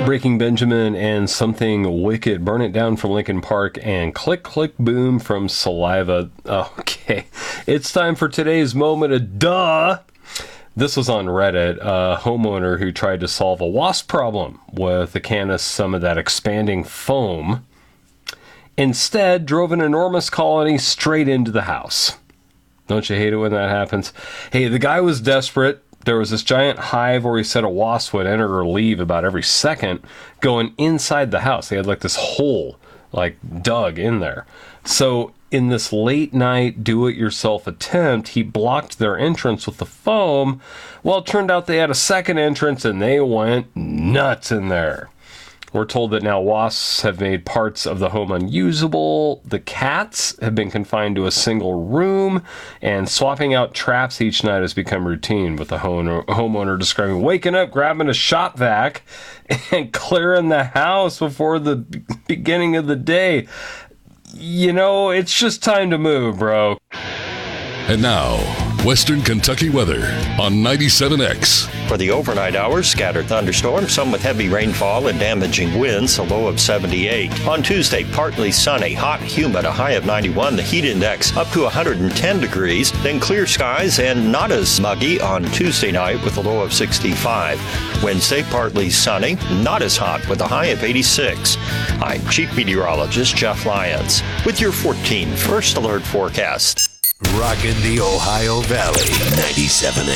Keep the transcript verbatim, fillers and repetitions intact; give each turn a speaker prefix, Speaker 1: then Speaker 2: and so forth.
Speaker 1: Breaking Benjamin and Something Wicked, Burn It Down from Linkin Park, and Click Click Boom from Saliva. Okay, it's time for today's moment of duh. This was on Reddit. A homeowner who tried to solve a wasp problem with a can of some of that expanding foam instead drove an enormous colony straight into the house. Don't you hate it when that happens? Hey, the guy was desperate. There was this giant hive where he said a wasp would enter or leave about every second going inside the house. They had like this hole like dug in there. So in this late night do-it-yourself attempt, he blocked their entrance with the foam. Well, it turned out they had a second entrance and they went nuts in there. We're told that now wasps have made parts of the home unusable. The cats have been confined to a single room, and swapping out traps each night has become routine, with the homeowner describing waking up, grabbing a shop vac, and clearing the house before the beginning of the day. You know, it's just time to move, bro.
Speaker 2: And now, Western Kentucky weather on ninety-seven X.
Speaker 3: For the overnight hours, scattered thunderstorms, some with heavy rainfall and damaging winds, a low of seventy-eight. On Tuesday, partly sunny, hot, humid, a high of ninety-one. The heat index up to one hundred ten degrees. Then clear skies and not as muggy on Tuesday night with a low of sixty-five. Wednesday, partly sunny, not as hot with a high of eighty-six. I'm Chief Meteorologist Jeff Lyons with your fourteen First Alert forecast.
Speaker 4: Rockin' the Ohio Valley, ninety-seven